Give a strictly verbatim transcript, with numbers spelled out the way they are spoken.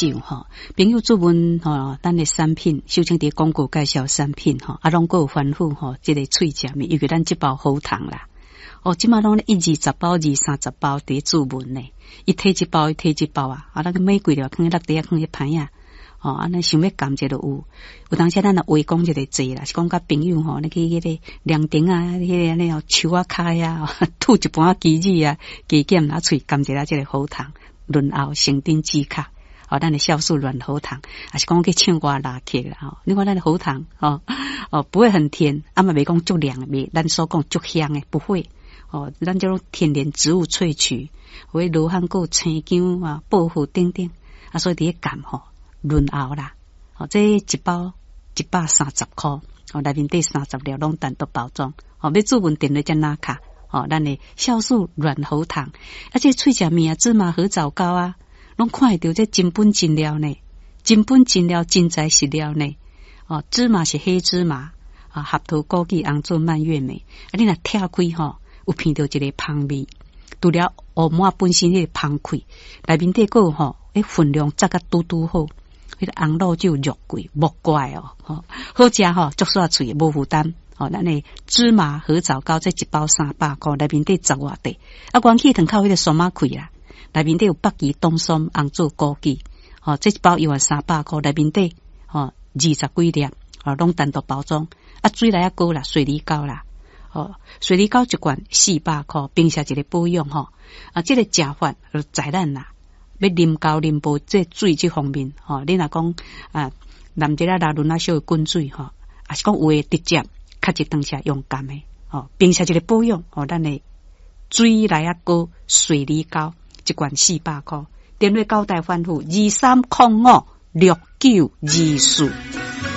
酒吼，朋友做问吼，咱的产品，首先伫广告介绍产品吼，啊，拢个有吩咐吼，即、这个喙食面，尤其咱即包好糖啦，哦，即马拢一二十包、二三十包伫注文呢，一摕一包，一摕一包啊，啊，那个玫瑰了，放喺落地啊，放喺盘啊。哦，安尼想要感觉都有，有当时咱若话讲就个济啦，是讲甲朋友吼，你去迄个凉亭啊，迄个安尼哦，树啊开啊，吐一盘鸡子啊，加减拿喙感觉啦，即个好糖，润喉生津止咳，哦，咱的酵素软喉糖，还是讲去唱歌拉客啦，吼，你看咱的喉糖，哦哦，不会很甜，啊嘛袂讲足凉，袂咱所讲足香诶，不会，哦，咱这种天然植物萃取，为罗汉果、青姜啊、薄荷等等，啊，所以伫个感吼。润喉啦，哦，这一包一百三十块，哦，内面底三十粒拢单独包装，哦，要注文电话才拿卡，哦，咱的酵素软喉糖，而且脆食面啊、芝麻合枣糕啊，拢看会到这真本真料呢，真本真料真材实料呢，哦，芝麻是黑芝麻，啊，合桃、枸杞、红枣、蔓越莓，啊，你若拆开吼，有闻到一个香味，除了乌麻本身迄个香气，内面底个吼，诶，分量则个拄拄好。迄个红卤酒肉桂木怪哦，吼好食吼，足煞脆，无负担。哦，咱的芝麻合枣糕这一包三百块，内面底十外块。啊，元气糖靠迄个酸麻气啦，内面底有北芪、冬松、红枣、枸杞。哦，这一包一万三百块，内面底哦二十几粒，哦，拢单独包装。啊，水来啊高啦，水梨膏啦，哦，水梨膏一罐四百块，并且一个保养吼。啊，这个食法就在咱啦。要啉高啉薄，这水这方面，吼、哦，你若讲啊，男一仔拉轮啊烧滚水，吼、哦，也是讲有诶直接，较一当下用甘诶，吼，并且一个保养，吼、哦，咱诶水来啊高水梨膏一罐四百块，电话交代吩咐二三零五六九二四。